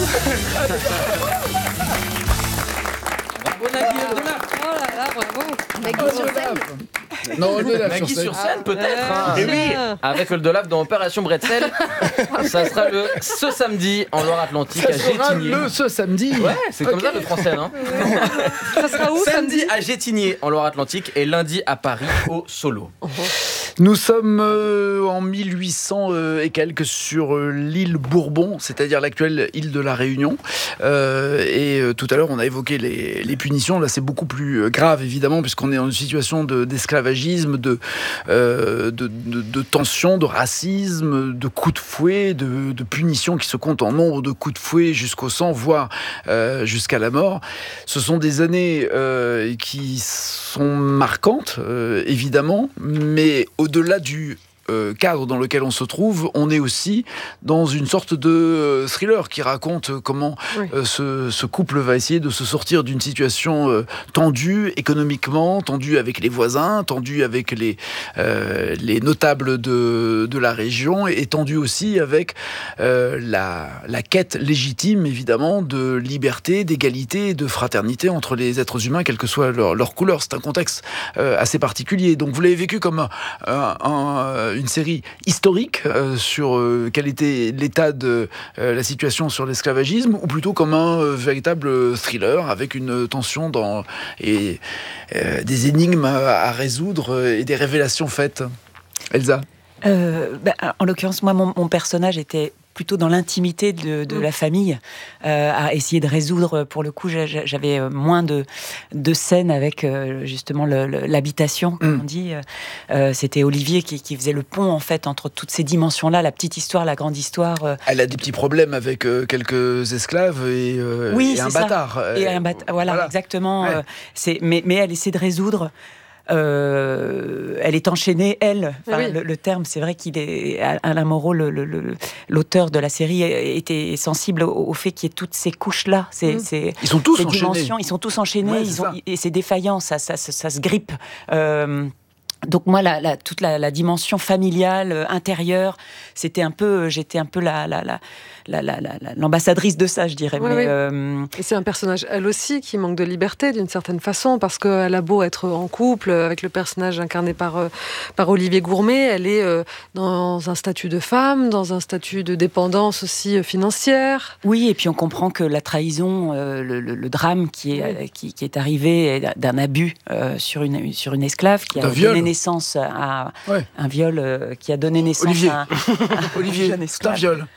Bravo Nagui Oldelaf. Oh là là, bravo. Nagui sur scène. Non, Oldelaf Nagui sur scène. sur scène peut-être. Hein. Eh oui. Avec Oldelaf dans Opération Bretzel. Ça sera ce samedi en Loire-Atlantique Ça à sera Gétigné. ce samedi. Ouais, c'est comme ça le français, non? Ça sera où Samedi à Gétigné en Loire-Atlantique et lundi à Paris au Solo. Nous sommes en 1800 et quelques sur l'île Bourbon, c'est-à-dire l'actuelle île de la Réunion. Tout à l'heure, on a évoqué les punitions. Là, c'est beaucoup plus grave, évidemment, puisqu'on est dans une situation d'esclavagisme, de tension, de racisme, de coups de fouet, de punitions qui se comptent en nombre de coups de fouet jusqu'au sang, voire jusqu'à la mort. Ce sont des années qui sont marquantes, évidemment, mais au-delà du cadre dans lequel on se trouve, on est aussi dans une sorte de thriller qui raconte comment ce couple va essayer de se sortir d'une situation tendue économiquement, tendue avec les voisins, tendue avec les notables de la région et tendue aussi avec la quête légitime évidemment de liberté, d'égalité et de fraternité entre les êtres humains, quelle que soit leur couleur. C'est un contexte assez particulier. Donc vous l'avez vécu comme une série historique sur quel était l'état de la situation sur l'esclavagisme, ou plutôt comme un véritable thriller avec une tension et des énigmes à résoudre et des révélations faites. Elsa? En l'occurrence, moi, mon personnage était plutôt dans l'intimité de la famille, à essayer de résoudre. Pour le coup, j'avais moins de scènes avec justement l'habitation, comme on dit. C'était Olivier qui faisait le pont en fait entre toutes ces dimensions-là, la petite histoire, la grande histoire. Elle a des petits problèmes avec quelques esclaves et un bâtard. Et un bâtard, voilà, exactement. Ouais. Mais elle essaie de résoudre. Elle est enchaînée, elle. Enfin, oui. Le terme, c'est vrai qu'il est Alain Moreau, l'auteur de la série, était sensible au fait qu'il y ait toutes ces couches-là. Ils sont tous enchaînés. Ils sont tous enchaînés. Et c'est défaillant, ça se grippe. Donc moi, toute la dimension familiale, intérieure, j'étais un peu l'ambassadrice de ça, je dirais. Oui, et c'est un personnage, elle aussi, qui manque de liberté d'une certaine façon, parce qu'elle a beau être en couple avec le personnage incarné par Olivier Gourmet, elle est dans un statut de femme, dans un statut de dépendance aussi financière. Oui, et puis on comprend que la trahison, le drame qui est arrivé d'un abus sur une esclave qui a donné naissance à un viol qui a donné naissance à Olivier, c'est un viol.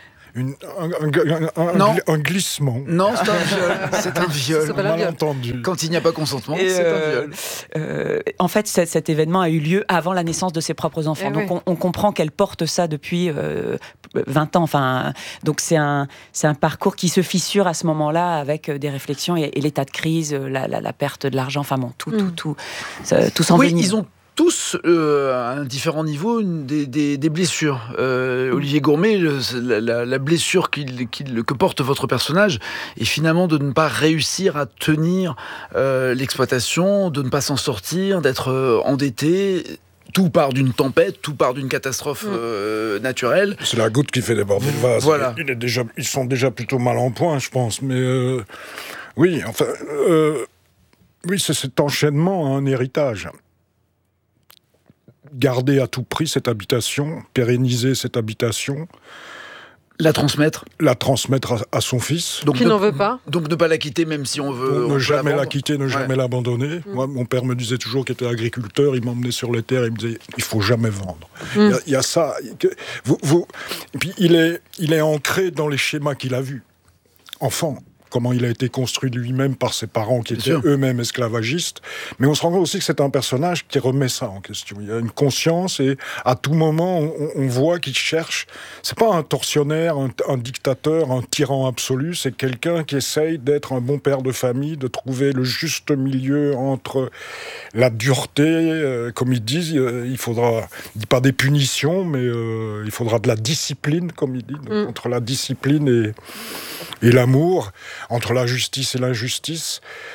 Un glissement. Non, c'est un viol. C'est un viol. Malentendu. Quand il n'y a pas consentement, c'est un viol. En fait, cet événement a eu lieu avant la naissance de ses propres enfants. Donc on comprend qu'elle porte ça depuis 20 ans. Enfin, donc c'est un parcours qui se fissure à ce moment-là avec des réflexions et l'état de crise, la perte de l'argent. Enfin bon, tout s'envenime. Oui, ils ont tous, à un différent niveau, des blessures. Olivier Gourmet, la blessure que porte votre personnage est finalement de ne pas réussir à tenir l'exploitation, de ne pas s'en sortir, d'être endetté. Tout part d'une tempête, tout part d'une catastrophe naturelle. C'est la goutte qui fait déborder le vase. Voilà. Ils sont déjà plutôt mal en point, je pense. Mais oui, enfin, c'est cet enchaînement à un héritage. Garder à tout prix cette habitation, pérenniser cette habitation. La transmettre à son fils. Donc qui n'en veut pas. Donc ne pas la quitter même si on veut. Ne jamais la quitter, ne jamais l'abandonner. Moi, mon père me disait toujours qu'il était agriculteur, il m'emmenait sur les terres, il me disait il faut jamais vendre. Il y a ça. Et puis il est ancré dans les schémas qu'il a vus. Enfant. Comment il a été construit lui-même par ses parents qui étaient eux-mêmes esclavagistes. Mais on se rend compte aussi que c'est un personnage qui remet ça en question. Il y a une conscience et à tout moment, on voit qu'il cherche... C'est pas un tortionnaire, un dictateur, un tyran absolu. C'est quelqu'un qui essaye d'être un bon père de famille, de trouver le juste milieu entre la dureté, comme ils disent, il faudra... Il dit pas des punitions, mais il faudra de la discipline, comme il dit. Donc, entre la discipline et l'amour, entre la justice et l'injustice.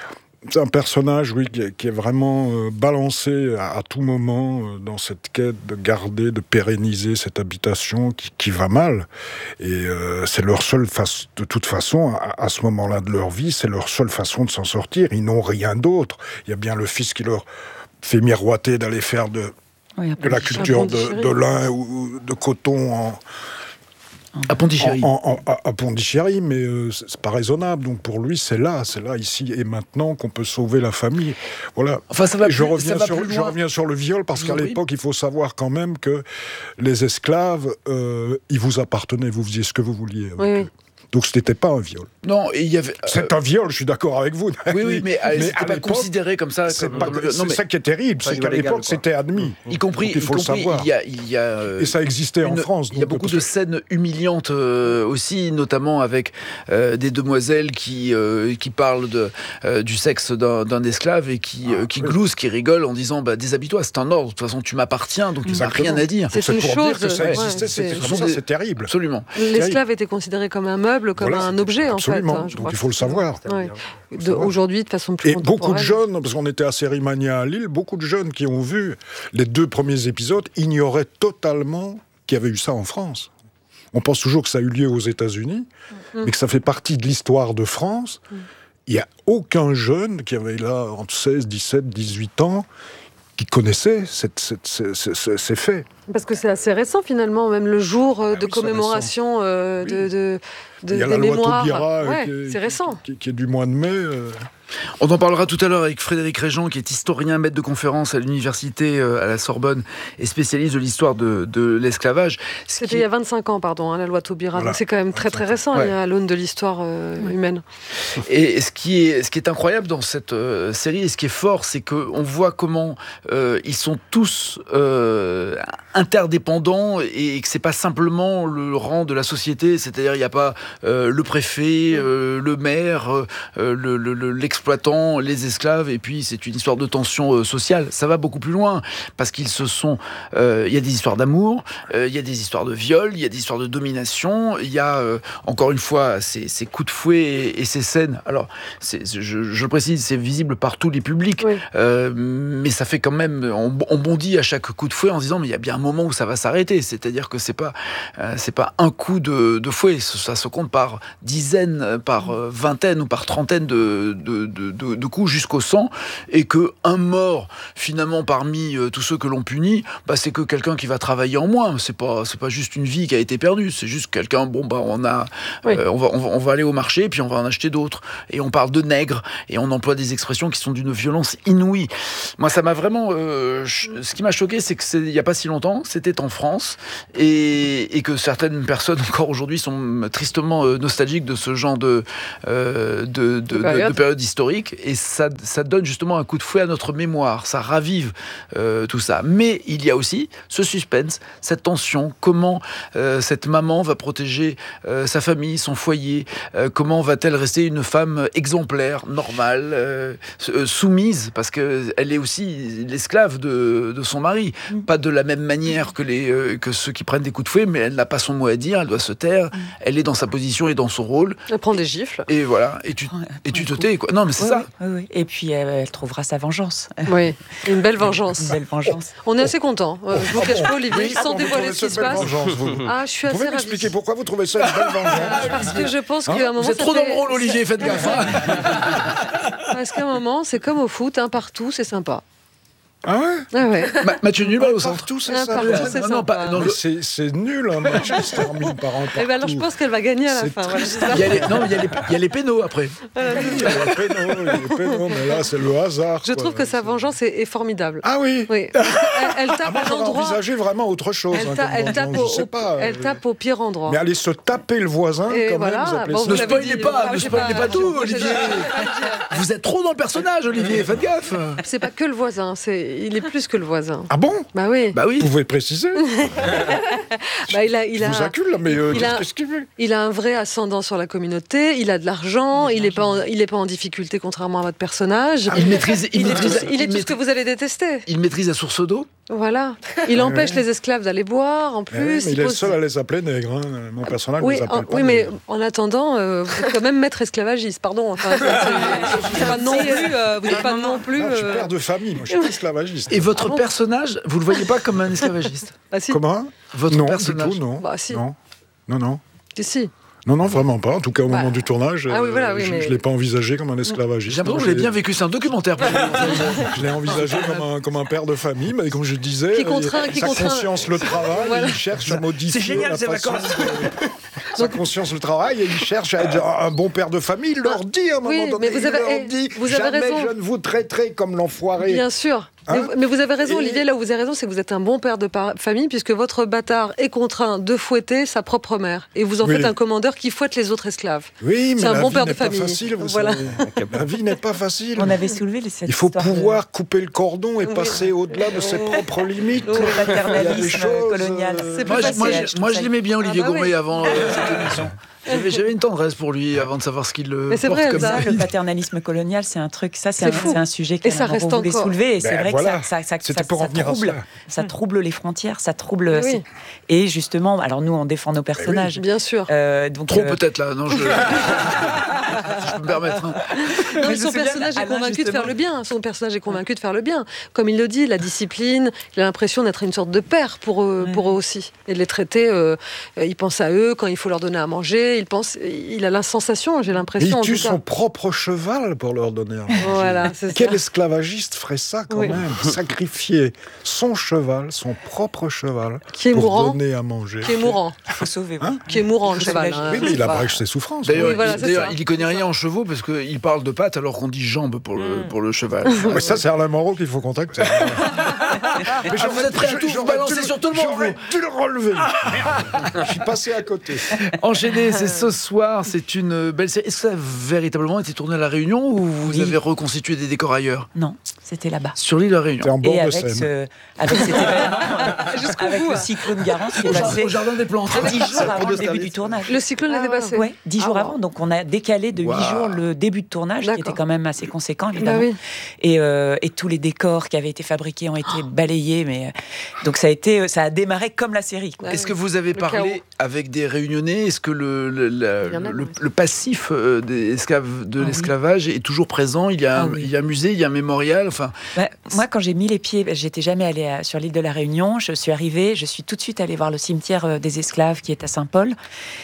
c'est un personnage, oui, qui est vraiment balancé à tout moment dans cette quête de garder, de pérenniser cette habitation qui va mal. Et c'est leur seule façon, de toute façon, à ce moment-là de leur vie, c'est leur seule façon de s'en sortir. Ils n'ont rien d'autre. Il y a bien le fils qui leur fait miroiter d'aller faire de la culture de lin ou de coton à Pondichéry. À Pondichéry, mais c'est pas raisonnable. Donc pour lui, c'est là, ici et maintenant qu'on peut sauver la famille. Voilà. Enfin, je reviens sur le viol, parce qu'à l'époque, il faut savoir quand même que les esclaves, ils vous appartenaient, vous faisiez ce que vous vouliez avec eux. Donc ce n'était pas un viol. Non, et il y avait. C'est un viol, je suis d'accord avec vous. Oui, mais c'était pas considéré comme ça. C'est ça qui est terrible, c'est qu'à l'époque c'était admis. Y compris, il faut le savoir. Il y a et ça existait en France. Il y a beaucoup de scènes humiliantes aussi, notamment avec des demoiselles qui parlent du sexe d'un esclave et qui gloussent, qui rigolent en disant déshabille-toi, c'est un ordre. De toute façon, tu m'appartiens, donc tu n'as rien à dire. C'est une pour chose. Dire que ça existait. C'est terrible. Absolument. L'esclave était considéré comme un meuble, comme un objet, en fait. Absolument. Donc il faut le savoir. Aujourd'hui, de façon plus contemporaine. Et beaucoup de jeunes, parce qu'on était à Sérimania à Lille, beaucoup de jeunes qui ont vu les 2 premiers épisodes ignoraient totalement qu'il y avait eu ça en France. On pense toujours que ça a eu lieu aux États-Unis, mais que ça fait partie de l'histoire de France. Il n'y a aucun jeune qui avait là entre 16, 17, 18 ans qui connaissait ces faits. Parce que c'est assez récent, finalement, même le jour de commémoration des mémoires. Il y a la loi Taubira c'est récent. Qui est du mois de mai. On en parlera tout à l'heure avec Frédéric Régent, qui est historien, maître de conférence à l'université à la Sorbonne et spécialiste de l'histoire de l'esclavage. C'était il y a 25 ans, la loi Taubira. Voilà. Donc c'est quand même très très récent, à l'aune de l'histoire humaine. Et ce qui est incroyable dans cette série, et ce qui est fort, c'est qu'on voit comment ils sont tous interdépendants, et que c'est pas simplement le rang de la société, c'est-à-dire il n'y a pas le préfet, le maire, l'exploitant, les esclaves, et puis c'est une histoire de tension sociale. Ça va beaucoup plus loin, parce qu'ils se sont... Il y a des histoires d'amour, il y a des histoires de viol, il y a des histoires de domination, il y a, encore une fois, ces coups de fouet et ces scènes. Alors, je le précise, c'est visible par tous les publics, mais ça fait quand même... On bondit à chaque coup de fouet en se disant, mais il y a bien un moment où ça va s'arrêter. C'est-à-dire que c'est pas un coup de fouet, ça se compte par dizaines, par vingtaines ou par trentaines de coups jusqu'au sang, et que un mort finalement parmi tous ceux que l'on punit, c'est que quelqu'un qui va travailler en moins. C'est pas juste une vie qui a été perdue, c'est juste quelqu'un, on va aller au marché, puis on va en acheter d'autres, et on parle de nègres, et on emploie des expressions qui sont d'une violence inouïe. Moi, ça m'a vraiment ce qui m'a choqué, c'est que il y a pas si longtemps, c'était en France, et que certaines personnes encore aujourd'hui sont tristement nostalgiques de ce genre de période historique, et ça donne justement un coup de fouet à notre mémoire, ça ravive tout ça. Mais il y a aussi ce suspense, cette tension, comment cette maman va protéger sa famille, son foyer, comment va-t-elle rester une femme exemplaire, normale, soumise, parce qu'elle est aussi l'esclave de son mari, pas de la même manière que ceux qui prennent des coups de fouet, mais elle n'a pas son mot à dire, elle doit se taire, elle est dans sa position et dans son rôle. Elle prend des gifles. Et voilà, et tu te tais, quoi. Non, mais c'est ça. Oui. Et puis elle trouvera sa vengeance. Oui, une belle vengeance. Une belle vengeance. On est assez contents. Je vous cache pas, Olivier, sans dévoiler ce qui se passe. Je suis assez ravie. Vous pouvez m'expliquer pourquoi vous trouvez ça une belle vengeance? Parce que je pense qu'à un moment... Vous êtes trop dans le rôle, Olivier, faites gaffe. Parce qu'à un moment, c'est comme au foot, partout, c'est sympa. Ah ouais? Ah ouais. Mathieu nul au centre. Partout, c'est ça. Partout, c'est sympa. C'est nul, un match qui se termine par un partout. Alors je pense qu'elle va gagner à la fin. Voilà, il y a les pénaux après. Il y a les pénaux, mais là, c'est le hasard. Je trouve que sa vengeance est formidable. Ah oui? Oui. Elle tape à l'endroit... envisager vraiment autre chose. Elle tape au pire endroit. Mais aller se taper le voisin, quand même, vous appelez ça. Ne spoilez pas tout, Olivier. Vous êtes trop dans le personnage, Olivier, faites gaffe. C'est pas que le voisin, il est plus que le voisin. Ah bon? Bah oui. Vous pouvez préciser? Je vous accule, là, mais qu'est-ce qu'il veut? Il a un vrai ascendant sur la communauté, il a de l'argent, il est pas en difficulté, contrairement à votre personnage. Il maîtrise tout ce que vous allez détester. Il maîtrise la source d'eau. Voilà. Il empêche les esclaves d'aller boire, en plus. Mais il est le seul à les appeler nègres. Hein. Mon personnage ne les appelle pas. Oui, mais en attendant, vous êtes quand même maître esclavagiste, pardon. Enfin, c'est pas non plus. Vous n'êtes pas non plus. Je suis père de famille, moi je suis pas esclavagiste. Et votre personnage, vous le voyez pas comme un esclavagiste? Bah, si. Comment? Votre personnage. Du tout, non. Bah, si. Non. Si. Non, vraiment pas. En tout cas, au moment du tournage, oui, voilà, je mais... ne l'ai pas envisagé comme un esclavagiste. J'ai l'impression que vous l'avez bien vécu, c'est un documentaire. Je l'ai envisagé comme un père de famille, mais comme je disais, sa conscience le travail, voilà. il cherche à modifier c'est génial, la ces façon vacances. sa conscience le travail, et il cherche à être un bon père de famille. Il leur dit à un moment donné, mais vous avez jamais raison. je ne vous traiterai comme l'enfoiré. Bien sûr. Hein, mais vous avez raison, Olivier, là où vous avez raison, c'est que vous êtes un bon père de famille, puisque votre bâtard est contraint de fouetter sa propre mère. Et vous en faites un commandeur qui fouette les autres esclaves. Oui, mais c'est un bon père de famille. famille. Facile, vous voilà. savez. La vie n'est pas facile. On avait soulevé cette Il faut pouvoir couper le cordon et passer au-delà de ses propres limites. Le paternalisme colonial. Moi, je l'aimais bien, Olivier Gourmet, avant cette émission. J'avais une tendresse pour lui avant de savoir ce qu'il porte comme ça. Le paternalisme colonial, c'est un truc, c'est un sujet et ça reste voulait soulever. Et c'est vrai que ça trouble les frontières, ça trouble. Oui. Et justement, alors nous, on défend nos personnages. Bien sûr. Donc, trop peut-être là, non. Si je peux me permettre. Non, son personnage est convaincu de faire le bien. Son personnage est convaincu de faire le bien. Comme il le dit, la discipline, il a l'impression d'être une sorte de père pour eux aussi. Et de les traiter, il pense à eux quand il faut leur donner à manger. Il a la sensation, j'ai l'impression. Il tue son propre cheval pour leur donner à manger. Voilà, c'est Quel ça. esclavagiste ferait ça quand même? Sacrifier son cheval, son propre cheval, qui est pour mourant, donner à manger. Qui est mourant. Il faut sauver. Qui est mourant, le cheval. Oui, mais il abrège ses souffrances. D'ailleurs, il n'y connaît rien en chevaux parce qu'il parle de pattes alors qu'on dit jambes pour le cheval. Mais ça, c'est Alain Moreau qu'il faut contacter. Mais vous êtes prêt à tout vous balancer sur tout le monde. J'aurais dû le relever. Je suis passé à côté. Enchaîné, c'est ce soir, c'est une belle série. Est-ce que ça a véritablement été tourné à La Réunion ou vous avez reconstitué des décors ailleurs? Non, c'était là-bas. Sur l'île de La Réunion. En bord et de avec, Seine. avec le cyclone Garance qui est passé Au jardin des plantes. 10 jours avant le début du tournage. Le cyclone était passé. Oui, 10 jours avant. Donc on a décalé de 8 jours le début de tournage, qui était quand même assez conséquent, évidemment. Bah oui. Et tous les décors qui avaient été fabriqués ont été balayés. Donc ça a démarré comme la série. Quoi. Est-ce que vous avez parlé avec des Réunionnais? Est-ce que le passif de l'esclavage est toujours présent? Il y a un musée, il y a un mémorial. Moi, quand j'ai mis les pieds, j'étais jamais allée sur l'île de la Réunion. Je suis arrivée, je suis tout de suite allée voir le cimetière des esclaves qui est à Saint-Paul.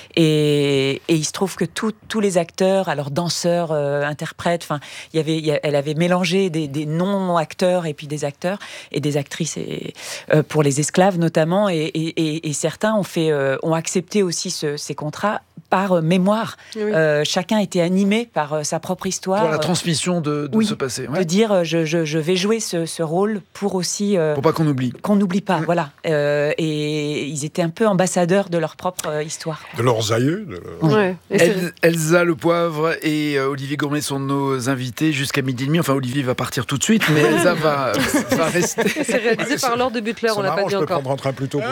Et il se trouve que tous les acteurs, alors danseurs, interprètes, elle avait mélangé des non-acteurs et puis des acteurs et des actrices pour les esclaves notamment. Et certains ont accepté aussi ces contrats par mémoire. Oui. Chacun était animé par sa propre histoire. Pour la transmission de ce passé. Ouais. De dire, je vais jouer ce rôle pour aussi... pour pas qu'on oublie. Qu'on n'oublie pas, voilà. Et ils étaient un peu ambassadeurs de leur propre histoire. De leurs aïeux. Ouais. Elsa Le Poivre et Olivier Gourmet sont nos invités jusqu'à 12h30. Enfin, Olivier va partir tout de suite, mais Elsa va rester. C'est réalisé par Laure de Butler, on l'a pas dit encore. Je peux prendre un train plus tôt.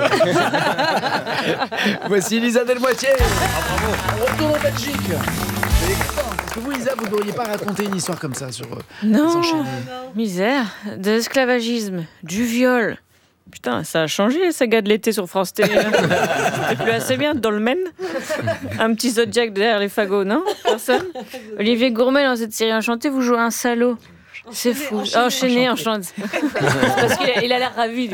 Voici Lisa Delmoitier. Bravo. On retourne en Belgique. Est-ce que vous, Lisa, vous ne devriez pas raconter une histoire comme ça sur non, misère, de l'esclavagisme, du viol. Putain, ça a changé, les sagas de l'été sur France Télé. C'était plus assez bien, Dolmen. Un petit Zodiac derrière les fagots, non? Personne? Olivier Gourmet, dans cette série enchantée, vous jouez un salaud. C'est fou. Enchaîné, enchanté. Parce qu'il a l'air ravi.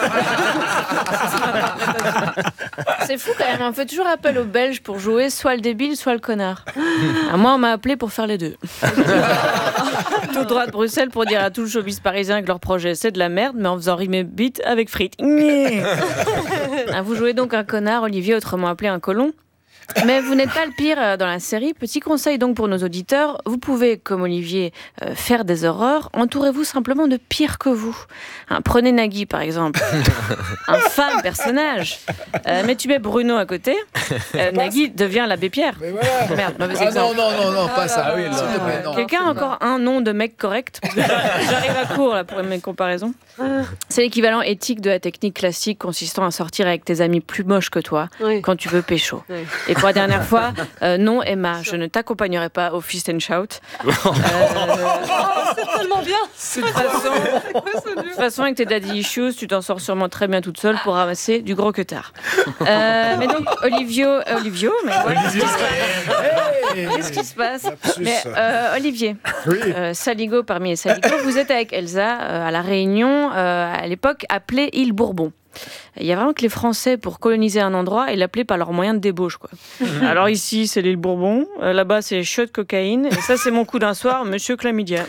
C'est fou quand même. On fait toujours appel aux Belges pour jouer soit le débile, soit le connard. Moi, on m'a appelé pour faire les deux. Tout droit de Bruxelles pour dire à tout le showbiz parisien que leur projet c'est de la merde, mais en faisant rimer bite avec frites. Vous jouez donc un connard, Olivier, autrement appelé un colon. Mais vous n'êtes pas le pire dans la série. Petit conseil donc pour nos auditeurs, vous pouvez, comme Olivier, faire des horreurs. Entourez-vous simplement de pire que vous. Prenez Nagui par exemple, un fameux personnage. Mais tu mets Bruno à côté, Nagui devient l'abbé Pierre. Mais voilà. Merde, mauvais exemple. Non, pas ça. Oui, quelqu'un a encore un nom de mec correct? J'arrive à court là pour mes comparaisons. C'est l'équivalent éthique de la technique classique consistant à sortir avec tes amis plus moches que toi quand tu veux pécho. Et pour la dernière fois, non Emma, je ne t'accompagnerai pas au Feast and Shout. C'est tellement bien. De toute façon, avec tes daddy issues, tu t'en sors sûrement très bien toute seule pour ramasser du gros queutard. Mais donc, Olivio, mais voilà. Qu'est-ce qui se passe? Mais Olivier, Saligo parmi les Saligo, vous êtes avec Elsa à La Réunion, à l'époque appelée île Bourbon. Il y a vraiment que les Français, pour coloniser un endroit, ils l'appelaient par leurs moyens de débauche, quoi. Alors ici, c'est l'île Bourbon. Là-bas, c'est shot de cocaïne. Et ça, c'est mon coup d'un soir, Monsieur Chlamydia.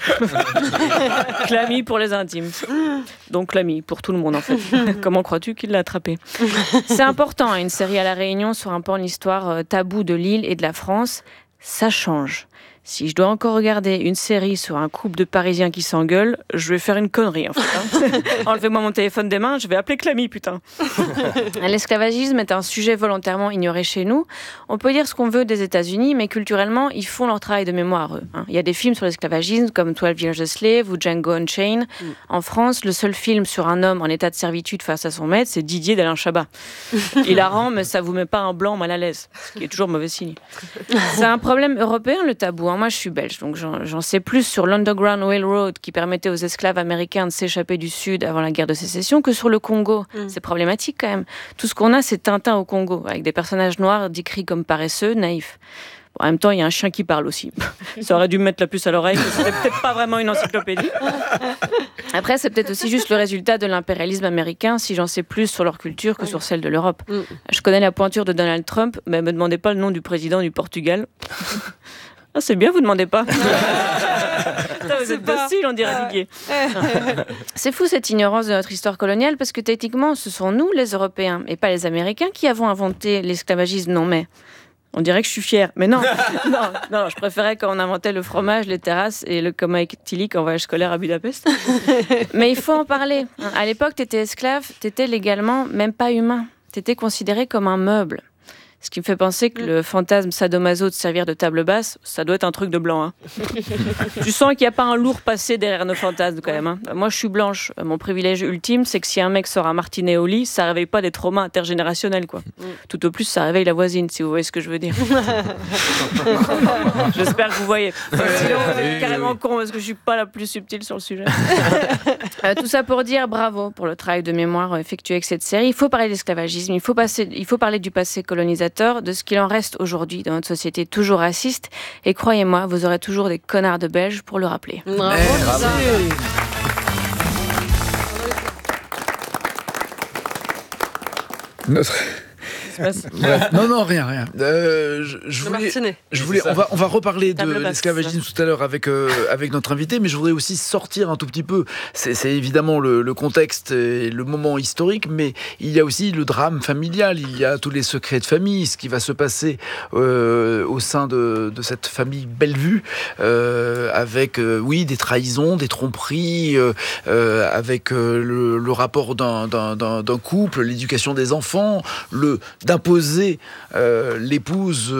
Chlamie pour les intimes. Donc Chlamie pour tout le monde, en fait. Comment crois-tu qu'il l'a attrapé? C'est important, une série à La Réunion sur un pan de l'histoire taboue de l'île et de la France. Ça change. Si je dois encore regarder une série sur un couple de Parisiens qui s'engueulent, je vais faire une connerie, en fait. Enlevez-moi mon téléphone des mains, je vais appeler Chlamie, putain. L'esclavagisme est un sujet volontairement ignoré chez nous. On peut dire ce qu'on veut des États-Unis, mais culturellement, ils font leur travail de mémoire, eux. Il y a des films sur l'esclavagisme, comme 12 Years a Slave ou Django Unchained. En France, le seul film sur un homme en état de servitude face à son maître, c'est Didier d'Alain Chabat. Hilarant, mais ça vous met pas un blanc mal à l'aise, ce qui est toujours mauvais signe. C'est un problème européen, le tabou. Moi, je suis belge, donc j'en sais plus sur l'Underground Railroad qui permettait aux esclaves américains de s'échapper du Sud avant la guerre de sécession que sur le Congo. C'est problématique quand même. Tout ce qu'on a, c'est Tintin au Congo, avec des personnages noirs décrits comme paresseux, naïfs. Bon, en même temps, il y a un chien qui parle aussi. Ça aurait dû me mettre la puce à l'oreille, mais c'était peut-être pas vraiment une encyclopédie. Après, c'est peut-être aussi juste le résultat de l'impérialisme américain, si j'en sais plus sur leur culture que sur celle de l'Europe. Je connais la pointure de Donald Trump, mais me demandez pas le nom du président du Portugal. Ah, c'est bien, vous ne demandez pas. Vous êtes docile, on dirait Didier. C'est fou cette ignorance de notre histoire coloniale, parce que techniquement, ce sont nous, les Européens, et pas les Américains, qui avons inventé l'esclavagisme. Non, mais on dirait que je suis fière. Mais non, non, je préférais quand on inventait le fromage, les terrasses et le coma éthylique en voyage scolaire à Budapest. Mais il faut en parler. À l'époque, t'étais esclave, t'étais légalement même pas humain. T'étais considéré comme un meuble. Ce qui me fait penser que le fantasme sadomaso de servir de table basse, ça doit être un truc de blanc. Hein. Tu sens qu'il n'y a pas un lourd passé derrière nos fantasmes quand même. Hein. Moi, je suis blanche. Mon privilège ultime, c'est que si un mec sort un martinet au lit, ça réveille pas des traumas intergénérationnels, quoi. Tout au plus, ça réveille la voisine, si vous voyez ce que je veux dire. J'espère que vous voyez. Sinon, vous êtes carrément con parce que je suis pas la plus subtile sur le sujet. Tout ça pour dire bravo pour le travail de mémoire effectué avec cette série. Il faut parler d'esclavagisme, il faut parler du passé colonisateur, de ce qu'il en reste aujourd'hui dans notre société toujours raciste. Et croyez-moi, vous aurez toujours des connards de Belges pour le rappeler. Bravo. Non, rien. Je voulais, on va reparler de l'esclavagisme tout à l'heure avec notre invité, mais je voudrais aussi sortir un tout petit peu. C'est évidemment le contexte et le moment historique, mais il y a aussi le drame familial. Il y a tous les secrets de famille, ce qui va se passer au sein de cette famille Bellevue, avec des trahisons, des tromperies, avec le rapport d'un couple, l'éducation des enfants, d'imposer l'épouse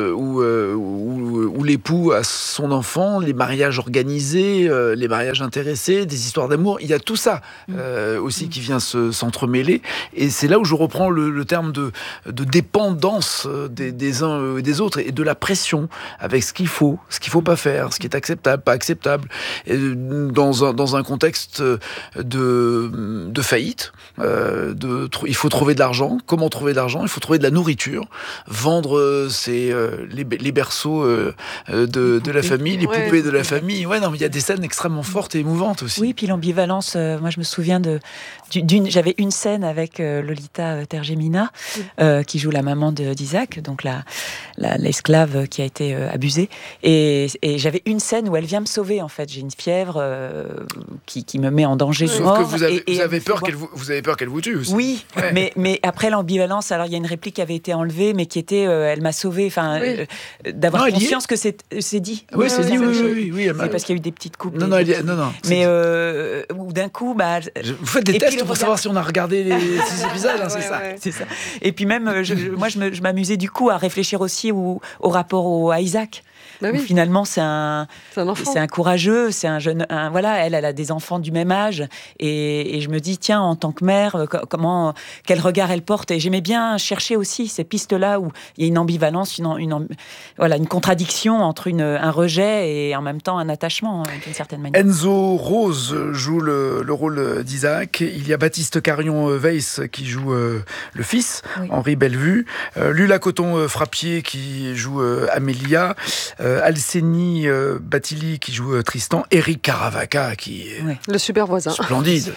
ou l'époux à son enfant, les mariages organisés, les mariages intéressés, des histoires d'amour. Il y a tout ça aussi qui vient s'entremêler. Et c'est là où je reprends le terme de dépendance des uns et des autres et de la pression avec ce qu'il faut pas faire, ce qui est acceptable, pas acceptable. Et dans un contexte de faillite, il faut trouver de l'argent. Comment trouver de l'argent? Il faut trouver de la nourriture, vendre les berceaux de la famille, les poupées de la famille. Ouais, non, mais il y a des scènes extrêmement fortes et émouvantes aussi. Oui, puis l'ambivalence. Moi, je me souviens j'avais une scène avec Lolita Tergemina, qui joue la maman d'Isaac, donc l'esclave qui a été abusée. Et j'avais une scène où elle vient me sauver, en fait. J'ai une fièvre qui me met en danger. Sauf que vous avez peur qu'elle vous tue aussi. Oui, ouais. mais après l'ambivalence, alors il y a une réplique qui avait été enlevée, mais qui était elle m'a sauvée, d'avoir conscience que c'est dit. Oui, c'est dit, oui. C'est parce qu'il y a eu des petites coupes. Non. Mais d'un coup, vous faites des tests pour savoir si on a regardé les 6 épisodes, c'est ça. Ouais. C'est ça. Et puis même, moi, je m'amusais du coup à réfléchir aussi au rapport à Isaac. Bah oui. Où finalement, c'est un courageux, c'est un jeune. Elle a des enfants du même âge, et je me dis tiens, en tant que mère, quel regard elle porte. Et j'aimais bien chercher aussi ces pistes-là où il y a une ambivalence, une contradiction entre un rejet et en même temps un attachement d'une certaine manière. Enzo Rose joue le rôle d'Isaac. Il y a Baptiste Carion-Weiss qui joue le fils, Henri Bellevue. Lula Coton-Frappier qui joue Amélia. Alcénie Batili qui joue Tristan, Eric Caravaca qui est le super voisin. Splendide.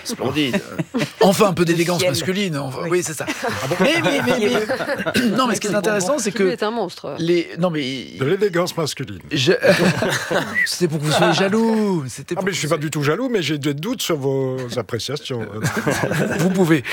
Enfin un peu d'élégance masculine. Oui, c'est ça. Mais non, mais ce qui est intéressant, c'est que lui est un monstre. De l'élégance masculine. C'était pour que vous soyez jaloux. Mais je suis pas du tout jaloux, mais j'ai des doutes sur vos appréciations. Vous pouvez.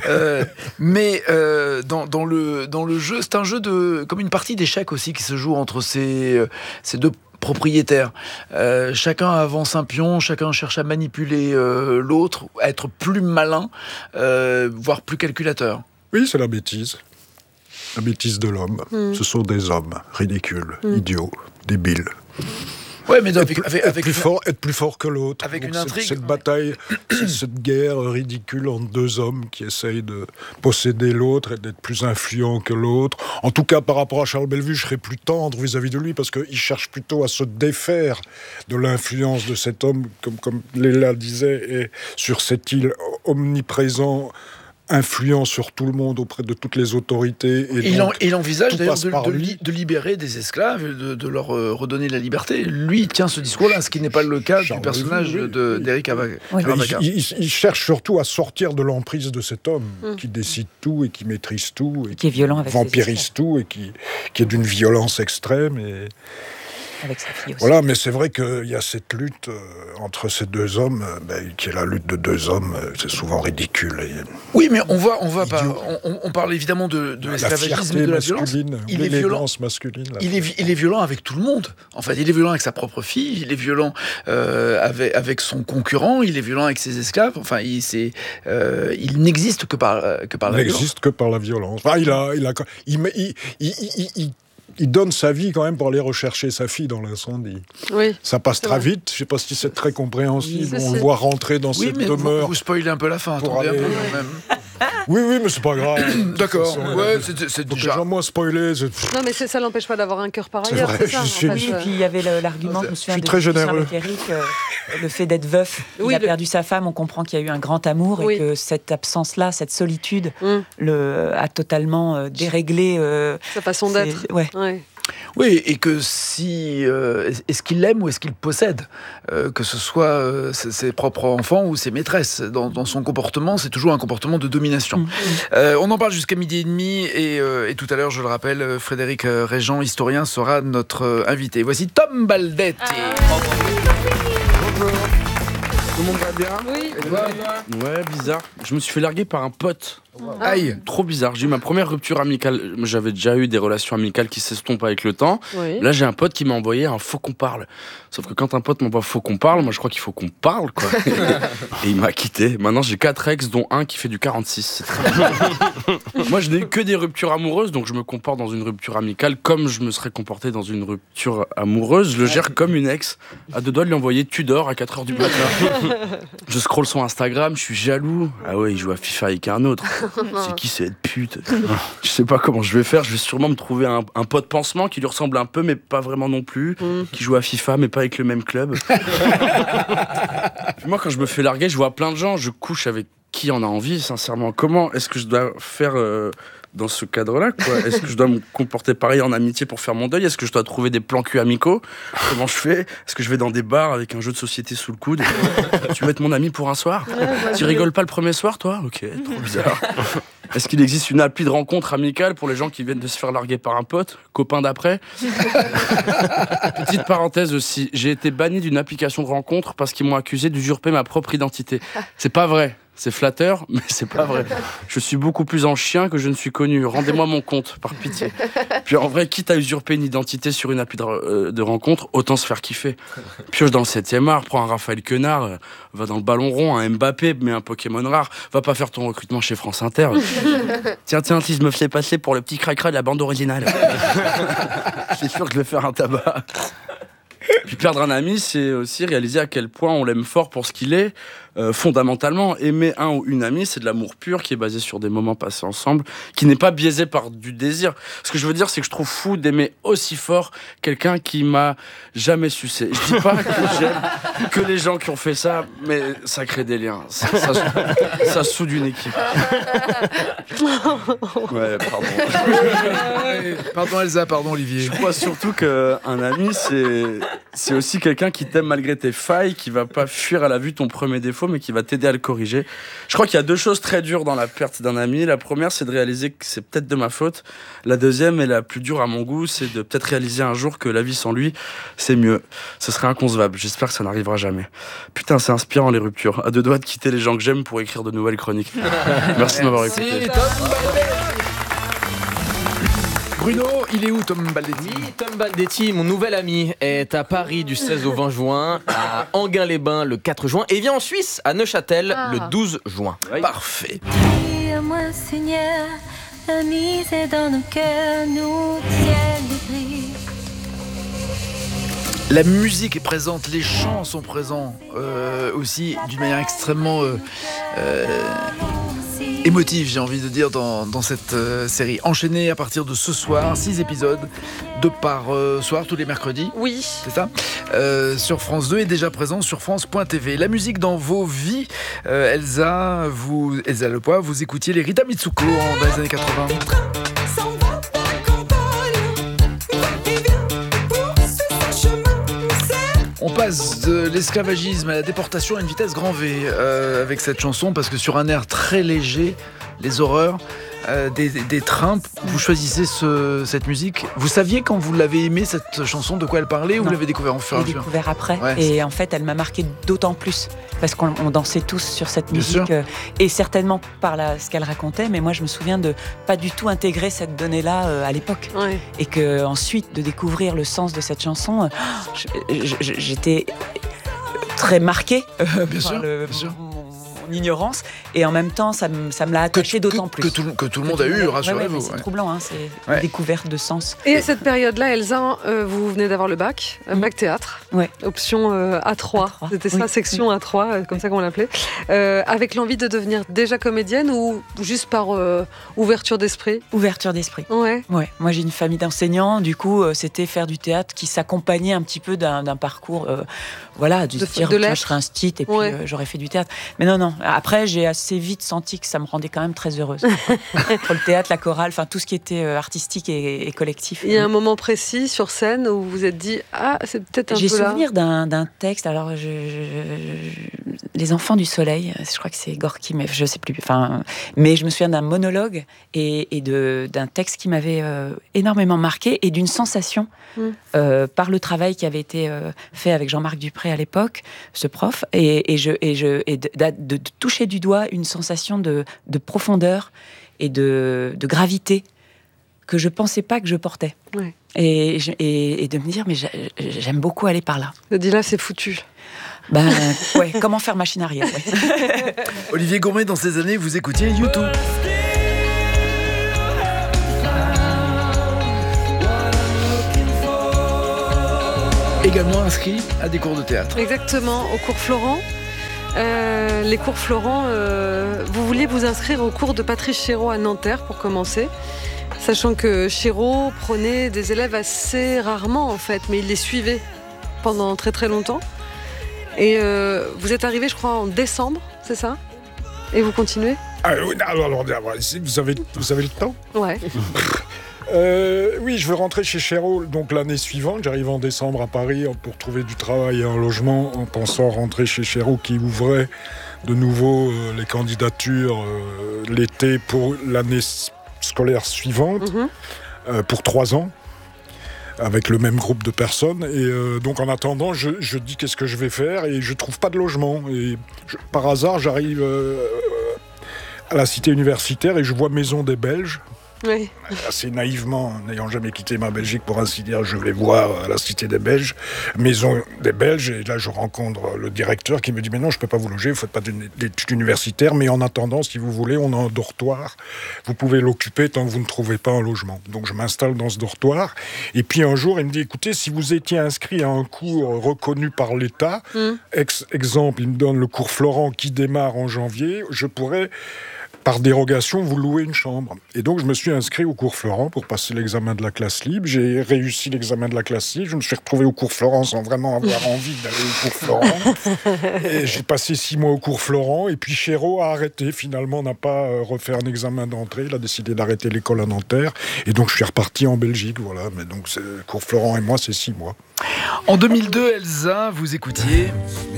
Mais dans le jeu, c'est un jeu comme une partie d'échecs aussi qui se joue entre ces deux propriétaires. Chacun avance un pion, chacun cherche à manipuler l'autre, à être plus malin, voire plus calculateur. Oui, c'est la bêtise. La bêtise de l'homme. Ce sont des hommes ridicules, idiots, débiles. Ouais, mais être plus fort que l'autre. Avec une intrigue. Cette bataille, cette guerre ridicule entre deux hommes qui essayent de posséder l'autre et d'être plus influents que l'autre. En tout cas, par rapport à Charles Bellevue, je serais plus tendre vis-à-vis de lui parce qu'il cherche plutôt à se défaire de l'influence de cet homme, comme Léla disait, et sur cette île omniprésent, influent sur tout le monde auprès de toutes les autorités. Et il envisage d'ailleurs de libérer des esclaves, de leur redonner la liberté. Lui, il tient ce discours-là, ce qui n'est pas le cas du personnage d'Eric Caravaca. Il cherche surtout à sortir de l'emprise de cet homme qui décide tout et qui maîtrise tout, et qui est violent avec vampirise tout, et qui est d'une violence extrême. Avec sa fille aussi. Voilà, mais c'est vrai qu'il y a cette lutte entre ces deux hommes, qui est la lutte de deux hommes, c'est souvent ridicule. Oui, mais on parle évidemment de l'esclavagisme et de la violence. L'élégance masculine. Il est violent avec tout le monde. En fait, il est violent avec sa propre fille, il est violent avec son concurrent, il est violent avec ses esclaves. Enfin, il n'existe que par la violence. Il n'existe que par la violence. Enfin, il donne sa vie quand même pour aller rechercher sa fille dans l'incendie. Oui, ça passe très vite. Je ne sais pas si c'est très compréhensible. On le voit rentrer dans cette demeure. Vous spoilez un peu la fin. Attendez un peu quand même. Oui, mais c'est pas grave. D'accord. C'est déjà moins spoilé. Non, mais ça l'empêche pas d'avoir un cœur par ailleurs. C'est vrai, ça, et puis il y avait l'argument, je me souviens, très généreux. Avec Eric, le fait d'être veuf. Il a perdu sa femme, on comprend qu'il y a eu un grand amour et que cette absence-là, cette solitude, a totalement déréglé sa façon d'être. Oui, et que est-ce qu'il l'aime ou est-ce qu'il possède, que ce soit ses propres enfants ou ses maîtresses. Dans son comportement, c'est toujours un comportement de domination. On en parle jusqu'à 12h30 et tout à l'heure, je le rappelle, Frédéric Régent, historien, sera notre invité. Voici Tom Baldetti. Bonjour. Tout le monde va bien? Oui. Ouais, bizarre. Je me suis fait larguer par un pote. Aïe. Trop bizarre. J'ai eu ma première rupture amicale. J'avais déjà eu des relations amicales qui s'estompent avec le temps. Oui. Là, j'ai un pote qui m'a envoyé un faut qu'on parle. Sauf que quand un pote m'envoie faut qu'on parle, moi je crois qu'il faut qu'on parle, quoi. Et il m'a quitté. Maintenant, j'ai 4 ex, dont un qui fait du 46. C'est très bien. Moi, je n'ai eu que des ruptures amoureuses, donc je me comporte dans une rupture amicale comme je me serais comporté dans une rupture amoureuse. Je le gère comme une ex. À 2 doigts de lui envoyer Tudor à 4h du matin. Je scrolle son Instagram, je suis jaloux. Ah ouais, il joue à FIFA avec un autre. C'est qui cette pute? Je sais pas comment je vais faire. Je vais sûrement me trouver un pote pansement qui lui ressemble un peu, mais pas vraiment non plus. Qui joue à FIFA, mais pas avec le même club. Puis moi, quand je me fais larguer, je vois plein de gens. Je couche avec qui en a envie, sincèrement. Comment est-ce que je dois faire dans ce cadre-là, quoi? Est-ce que je dois me comporter pareil en amitié pour faire mon deuil? Est-ce que je dois trouver des plans cul amicaux? Comment je fais? Est-ce que je vais dans des bars avec un jeu de société sous le coude? Tu veux être mon ami pour un soir? Tu rigoles pas le premier soir, toi? Ok, trop bizarre. Est-ce qu'il existe une appli de rencontre amicale pour les gens qui viennent de se faire larguer par un pote? Copain d'après? Petite parenthèse aussi, j'ai été banni d'une application de rencontre parce qu'ils m'ont accusé d'usurper ma propre identité. C'est pas vrai. C'est flatteur, mais c'est pas vrai. Je suis beaucoup plus en chien que je ne suis connu. Rendez-moi mon compte, par pitié. Puis en vrai, quitte à usurper une identité sur une appli de rencontre, autant se faire kiffer. Pioche dans le 7e art, prends un Raphaël Quenard, va dans le ballon rond, un Mbappé, mets un Pokémon rare, va pas faire ton recrutement chez France Inter. Tiens, si je me fais passer pour le petit cracra de la bande originale. C'est sûr que je vais faire un tabac. Puis perdre un ami, c'est aussi réaliser à quel point on l'aime fort pour ce qu'il est. Fondamentalement, aimer un ou une amie, c'est de l'amour pur qui est basé sur des moments passés ensemble, qui n'est pas biaisé par du désir. Ce que je veux dire, c'est que je trouve fou d'aimer aussi fort quelqu'un qui m'a jamais sucé. Je dis pas que j'aime que les gens qui ont fait ça, mais ça crée des liens. Ça soude une équipe. Ouais, pardon. Pardon Elsa, pardon Olivier. Je crois surtout qu'un ami, c'est aussi quelqu'un qui t'aime malgré tes failles, qui va pas fuir à la vue ton premier défaut, mais qui va t'aider à le corriger. Je crois qu'il y a 2 choses très dures dans la perte d'un ami. La première, c'est de réaliser que c'est peut-être de ma faute. La deuxième, et la plus dure à mon goût, c'est de peut-être réaliser un jour que la vie sans lui, c'est mieux. Ce serait inconcevable. J'espère que ça n'arrivera jamais. Putain, c'est inspirant les ruptures. À 2 doigts de quitter les gens que j'aime pour écrire de nouvelles chroniques. Merci de m'avoir écouté. Bruno, il est où Tom Baldetti? Oui, Tom Baldetti, mon nouvel ami, est à Paris du 16 au 20 juin, à Enghien-les-Bains le 4 juin, et vient en Suisse, à Neuchâtel, le 12 juin. Oui. Parfait. Dis-moi, Seigneur, la mise est dans nos cœurs, nous, ciel gris. La musique est présente, les chants sont présents aussi d'une manière extrêmement émotive, j'ai envie de dire, dans cette série. Enchaînée à partir de ce soir, 6 épisodes, 2 par soir, tous les mercredis. Oui. C'est ça sur France 2 et déjà présent sur France.tv. La musique dans vos vies, Elsa Lepoix, vous écoutiez les Rita Mitsuko dans les années 80. On passe de l'esclavagisme à la déportation à une vitesse grand V avec cette chanson, parce que sur un air très léger, les horreurs des trains, vous choisissez cette musique. Vous saviez quand vous l'avez aimée, cette chanson, de quoi elle parlait, ou vous l'avez découvert en fur et à mesure? Je l'ai découvert après, ouais, et en fait elle m'a marqué d'autant plus, parce qu'on dansait tous sur cette musique, et certainement par ce qu'elle racontait, mais moi je me souviens de pas du tout intégrer cette donnée-là à l'époque, ouais. Et que ensuite de découvrir le sens de cette chanson, j'étais très marquée bien sûr. ignorance, et en même temps ça me l'a attaché d'autant plus. Que tout le monde a eu, rassurez-vous. C'est troublant, hein, c'est une découverte de sens. Et à cette période-là, Elsa, vous venez d'avoir le bac, bac théâtre, option A3, c'était ça, section A3, comme ça qu'on l'appelait, avec l'envie de devenir déjà comédienne ou juste par ouverture d'esprit? Ouverture d'esprit. Ouais. Moi j'ai une famille d'enseignants, du coup c'était faire du théâtre qui s'accompagnait un petit peu d'un parcours, du style, je serais un stit et puis j'aurais fait du théâtre. Mais non. Après, j'ai assez vite senti que ça me rendait quand même très heureuse. Entre le théâtre, la chorale, enfin tout ce qui était artistique et collectif. Il y a un moment précis sur scène où vous vous êtes dit, c'est peut-être un peu là. J'ai souvenir d'un texte. Alors, Les Enfants du Soleil. Je crois que c'est Gorky, mais je sais plus. Mais je me souviens d'un monologue et d'un texte qui m'avait énormément marqué, et d'une sensation par le travail qui avait été fait avec Jean-Marc Dupré à l'époque, ce prof, et de toucher du doigt une sensation de profondeur et de gravité que je pensais pas que je portais. Ouais. Et de me dire, mais j'aime beaucoup aller par là. Je dis là, c'est foutu. Comment faire machine arrière. Ouais. Olivier Gourmet, dans ces années, vous écoutiez YouTube. Également inscrit à des cours de théâtre. Exactement, au cours Florent. Les cours Florent, vous vouliez vous inscrire au cours de Patrice Chéreau à Nanterre pour commencer, sachant que Chéreau prenait des élèves assez rarement en fait, mais il les suivait pendant très très longtemps. Et vous êtes arrivé, je crois, en décembre, c'est ça? Et vous continuez? Alors, vous avez le temps? Ouais. Oui, je veux rentrer chez Chéreau donc l'année suivante. J'arrive en décembre à Paris pour trouver du travail et un logement, en pensant rentrer chez Chéreau qui ouvrait de nouveau les candidatures l'été pour l'année scolaire suivante, pour 3 ans. avec le même groupe de personnes. Et donc en attendant, je dis qu'est-ce que je vais faire et je trouve pas de logement. Et par hasard, j'arrive à la cité universitaire et je vois Maison des Belges. Oui. Assez naïvement, n'ayant jamais quitté ma Belgique pour ainsi dire, je vais voir la cité des Belges, Maison des Belges, et là je rencontre le directeur qui me dit mais non, je ne peux pas vous loger, vous ne faites pas d'études universitaires, mais en attendant, si vous voulez, on a un dortoir, vous pouvez l'occuper tant que vous ne trouvez pas un logement. Donc je m'installe dans ce dortoir, et puis un jour il me dit écoutez, si vous étiez inscrit à un cours reconnu par l'État, exemple, il me donne le cours Florent qui démarre en janvier, je pourrais par dérogation, vous louez une chambre. Et donc, je me suis inscrit au cours Florent pour passer l'examen de la classe libre. J'ai réussi l'examen de la classe libre. Je me suis retrouvé au cours Florent sans vraiment avoir envie d'aller au cours Florent. Et j'ai passé 6 mois au cours Florent. Et puis, Chéreau a arrêté. Finalement, n'a pas refait un examen d'entrée. Il a décidé d'arrêter l'école à Nanterre. Et donc, je suis reparti en Belgique. Voilà. Mais donc, le cours Florent et moi, c'est 6 mois. En 2002, Elsa, vous écoutiez...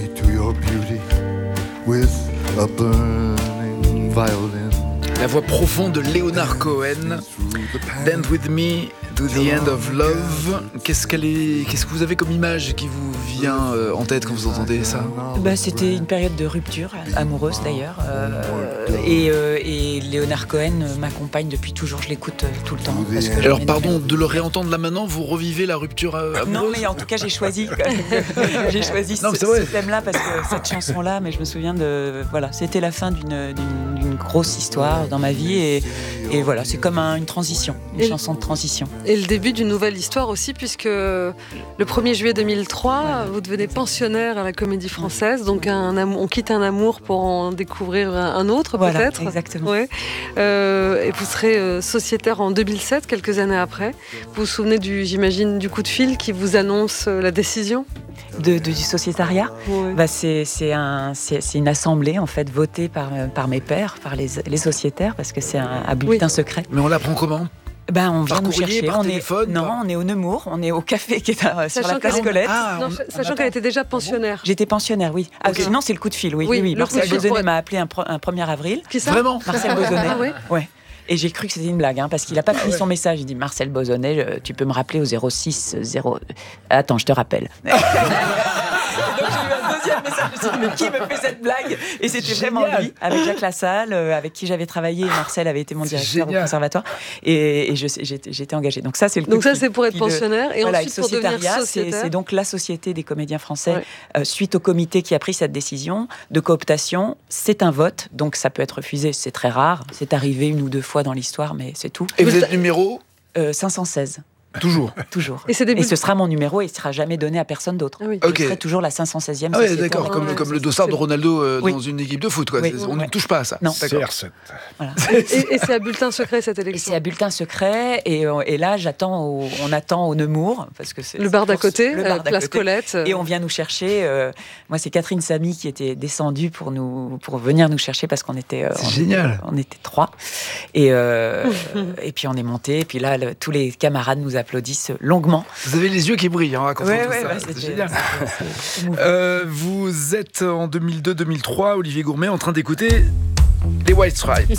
La voix profonde de Leonard Cohen, Dance With Me to the End of Love. Qu'est-ce que vous avez comme image qui vous vient en tête quand vous entendez ça ? C'était une période de rupture, amoureuse d'ailleurs. Et Leonard Cohen m'accompagne depuis toujours, je l'écoute tout le temps. Alors pardon, de le réentendre là maintenant, vous revivez la rupture amoureuse ? Non mais en tout cas j'ai choisi ce thème-là parce que cette chanson-là, mais je me souviens c'était la fin d'une grosse histoire dans ma vie et voilà, c'est comme une transition, une chanson de transition. Et le début d'une nouvelle histoire aussi, puisque le 1er juillet 2003, vous devenez pensionnaire à la Comédie Française, donc on quitte un amour pour en découvrir un autre peut-être. Exactement. Ouais. Et vous serez sociétaire en 2007, quelques années après. Vous vous souvenez j'imagine, du coup de fil qui vous annonce la décision du sociétariat. Ouais. C'est une assemblée en fait votée par mes pairs, par les sociétaires, parce que c'est un bulletin secret. Mais on l'apprend comment ? On vient nous courrier, chercher. On est au Nemours, on est au café qui est sur la place Colette. Sachant qu'elle était déjà pensionnaire. J'étais pensionnaire, oui. Okay. Sinon, c'est le coup de fil, oui. Marcel Bozonnet m'a appelé un 1er avril. Qui ça ? Vraiment ? Marcel Bozonnet. Ah oui. Ouais. Et j'ai cru que c'était une blague, parce qu'il n'a pas fini son message. Il dit Marcel Bozonnet, tu peux me rappeler au 06 0. Attends, je te rappelle. Donc j'ai eu un deuxième message, je me suis dit, mais qui me fait cette blague ? Et c'était vraiment lui, avec Jacques Lassalle, avec qui j'avais travaillé. Marcel avait été mon directeur au conservatoire. Et j'étais engagée. Donc ça, c'est le coup. Donc ça, c'est pour être pensionnaire. Et ensuite, pour devenir sociétaire. C'est donc la Société des comédiens français, suite au comité qui a pris cette décision de cooptation. C'est un vote, donc ça peut être refusé. C'est très rare. C'est arrivé 1 ou 2 fois dans l'histoire, mais c'est tout. Et vous êtes numéro 516. Toujours. Et ce sera mon numéro et il ne sera jamais donné à personne d'autre. Ah oui. Je serai toujours la 516e. Ah oui, d'accord, comme le dossard de Ronaldo dans une équipe de foot. Quoi. Oui. On ne touche pas à ça. Non. CR7. Voilà. Et c'est à bulletin secret cette élection. Et c'est à bulletin secret et là on attend au Nemours parce que c'est le bar d'à côté, la place Colette. Et on vient nous chercher. Moi, c'est Catherine Samy qui était descendue pour venir nous chercher parce qu'on était. Génial. On était 3 et puis on est monté. Et puis là, tous les camarades nous applaudissent longuement. Vous avez les yeux qui brillent, quand on entend ça. C'est génial. Vous êtes en 2002-2003, Olivier Gourmet, en train d'écouter les White Stripes.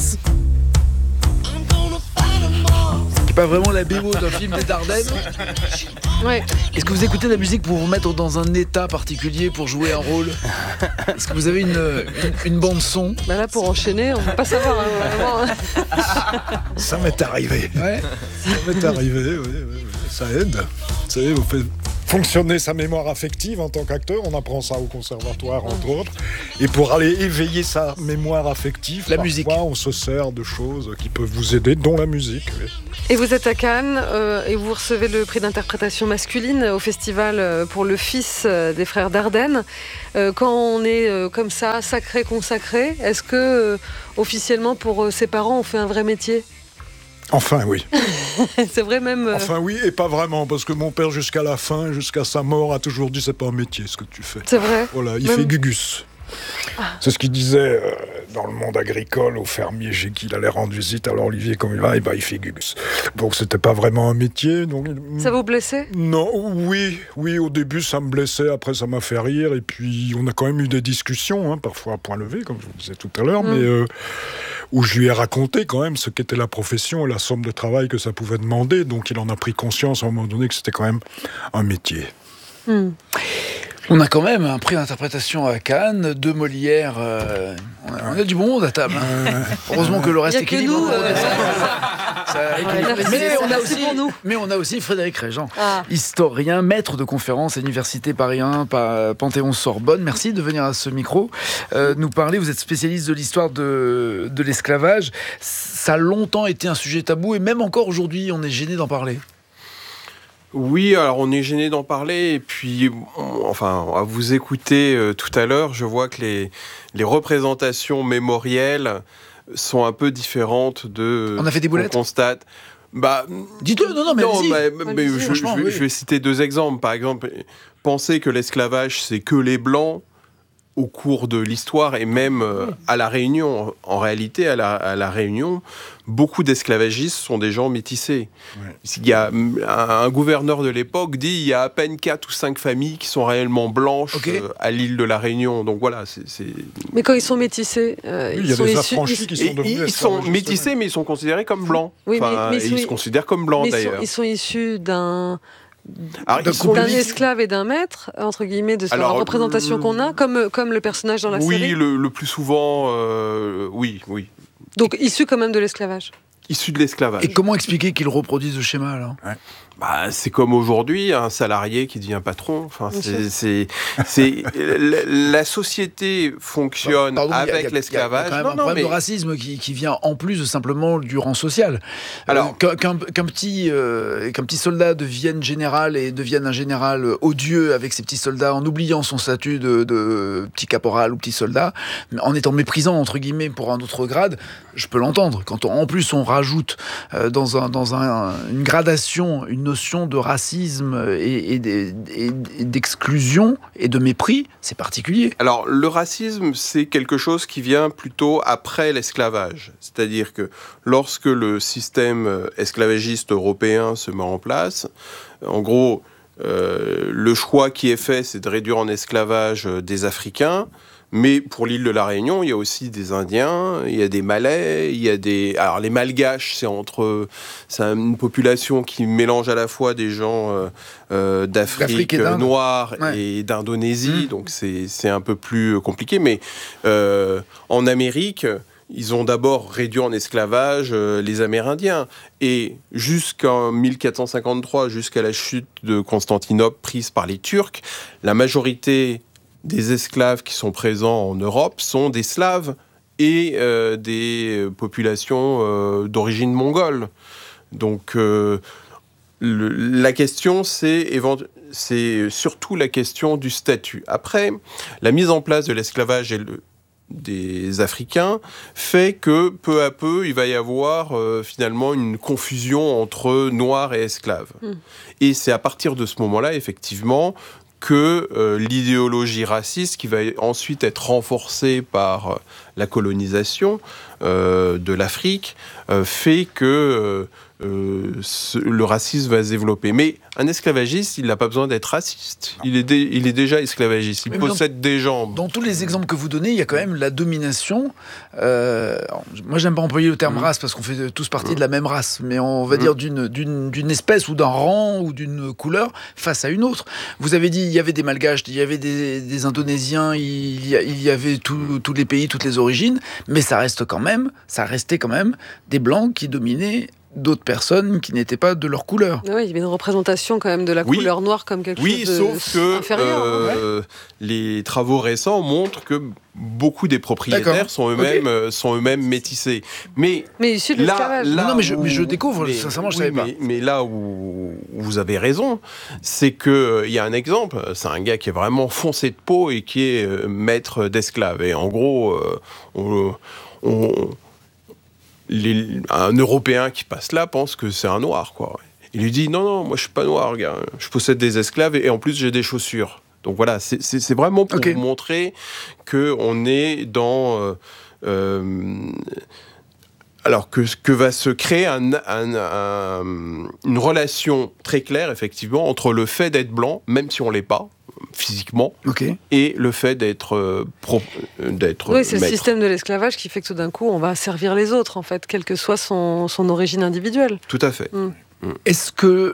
Qui n'est pas vraiment la BO d'un film des Dardennes. Ouais. Est-ce que vous écoutez la musique pour vous mettre dans un état particulier, pour jouer un rôle ? Est-ce que vous avez une bande son ? Là, pour enchaîner, on ne peut pas savoir. Vraiment. Ça m'est arrivé. Ouais. Ça m'est arrivé, oui. Ça aide. Vous savez, on fait fonctionner sa mémoire affective en tant qu'acteur. On apprend ça au conservatoire, entre autres. Et pour aller éveiller sa mémoire affective, musique. On se sert de choses qui peuvent vous aider, dont la musique. Oui. Et vous êtes à Cannes et vous recevez le prix d'interprétation masculine au festival pour le fils des frères Dardenne. Quand on est comme ça, sacré, consacré, est-ce que officiellement pour ses parents on fait un vrai métier ? Enfin, oui. C'est vrai même. Enfin, oui, et pas vraiment, parce que mon père, jusqu'à la fin, jusqu'à sa mort, a toujours dit c'est pas un métier ce que tu fais. C'est vrai. Voilà, il fait gugus. C'est ce qu'il disait dans le monde agricole au fermier chez qui il allait rendre visite. Alors Olivier, comme il va, il fait gugus. Donc c'était pas vraiment un métier. Donc... Ça vous blessait ? Non, oui, au début ça me blessait, après ça m'a fait rire, et puis on a quand même eu des discussions, parfois à point levé, comme je vous disais tout à l'heure, mais où je lui ai raconté quand même ce qu'était la profession et la somme de travail que ça pouvait demander. Donc il en a pris conscience à un moment donné que c'était quand même un métier. On a quand même un prix d'interprétation à Cannes, 2 Molières. On a du bon monde à table. Heureusement que le reste équilibre. Mais on a aussi Frédéric Régent, historien, maître de conférences à l'Université Paris 1, Panthéon-Sorbonne. Merci de venir à ce micro nous parler. Vous êtes spécialiste de l'histoire de l'esclavage. Ça a longtemps été un sujet tabou et même encore aujourd'hui, on est gêné d'en parler. Oui, alors on est gêné d'en parler et puis, à vous écouter tout à l'heure, je vois que les représentations mémorielles sont un peu différentes de... On a fait des boulettes ? On constate. Dites-le, mais je vais citer 2 exemples. Par exemple, penser que l'esclavage, c'est que les Blancs, au cours de l'histoire et même à La Réunion. En réalité, à la Réunion, beaucoup d'esclavagistes sont des gens métissés. Ouais. Il y a un gouverneur de l'époque dit il y a à peine 4 ou 5 familles qui sont réellement blanches à l'île de La Réunion. Donc voilà, c'est... Mais quand ils sont métissés, il y a des affranchis qui sont devenus ils sont métissés, mais ils sont considérés comme blancs. Oui, ils se considèrent comme blancs d'ailleurs. Ils sont issus d'un esclave et d'un maître, entre guillemets, de la représentation qu'on a, comme le personnage dans la série. Oui, le plus souvent, oui. Donc issu quand même de l'esclavage. Issu de l'esclavage. Et comment expliquer qu'ils reproduisent ce schéma alors ? C'est comme aujourd'hui, un salarié qui devient patron. Enfin, la société fonctionne avec l'esclavage. Il y a quand même un problème de racisme qui vient en plus de simplement du rang social. Alors, qu'un petit soldat devienne général et devienne un général odieux avec ses petits soldats en oubliant son statut de petit caporal ou petit soldat, en étant méprisant entre guillemets pour un autre grade, je peux l'entendre. Quand en plus on rajoute dans une gradation, une notion de racisme et d'exclusion et de mépris, c'est particulier. Alors, le racisme, c'est quelque chose qui vient plutôt après l'esclavage. C'est-à-dire que lorsque le système esclavagiste européen se met en place, en gros, le choix qui est fait, c'est de réduire en esclavage des Africains. Mais pour l'île de la Réunion, il y a aussi des Indiens, il y a des Malais, il y a des... Alors les Malgaches, c'est une population qui mélange à la fois des gens d'Afrique noire et d'Indonésie, donc c'est un peu plus compliqué. Mais en Amérique, ils ont d'abord réduit en esclavage les Amérindiens. Et jusqu'en 1453, jusqu'à la chute de Constantinople prise par les Turcs, la majorité des esclaves qui sont présents en Europe sont des Slaves et des populations d'origine mongole. Donc la question, c'est surtout la question du statut. Après, la mise en place de l'esclavage des Africains fait que peu à peu, il va y avoir finalement une confusion entre noirs et esclaves. Et c'est à partir de ce moment-là, effectivement, que l'idéologie raciste, qui va ensuite être renforcée par la colonisation de l'Afrique, fait que le racisme va se développer. Mais un esclavagiste, il n'a pas besoin d'être raciste. Il est déjà esclavagiste. Il possède des jambes. Dans tous les exemples que vous donnez, il y a quand même la domination. Moi, j'aime pas employer le terme race parce qu'on fait tous partie de la même race, mais on va dire d'une espèce ou d'un rang ou d'une couleur face à une autre. Vous avez dit il y avait des Malgaches, il y avait des Indonésiens, il y avait tous les pays, toutes les origines, mais ça restait quand même des Blancs qui dominaient d'autres personnes qui n'étaient pas de leur couleur. Oui, il y avait une représentation quand même de la couleur noire comme quelque chose d'inférieur. Les travaux récents montrent que beaucoup des propriétaires sont eux-mêmes métissés. Mais issus de l'esclavage. Mais je découvre, sincèrement, je savais pas. Mais là où vous avez raison, c'est qu'il y a un exemple, c'est un gars qui est vraiment foncé de peau et qui est maître d'esclaves. Et en gros, un Européen qui passe là pense que c'est un noir, quoi. Il lui dit non, moi je suis pas noir, gars. Je possède des esclaves et en plus j'ai des chaussures. Donc voilà, c'est vraiment pour vous montrer que on est dans alors que va se créer une relation très claire effectivement entre le fait d'être blanc, même si on l'est pas. physiquement, Ok. et le fait d'être Oui, c'est le maître. système de l'esclavage qui fait que tout d'un coup, on va servir les autres, en fait, quelle que soit son origine individuelle. Tout à fait. Est-ce que